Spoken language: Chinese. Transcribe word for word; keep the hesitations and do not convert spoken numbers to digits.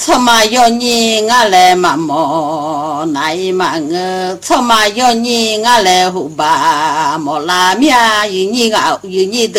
出马要你我来嘛么，那一嘛我出马要你我来胡吧，莫拉面有你个有你的。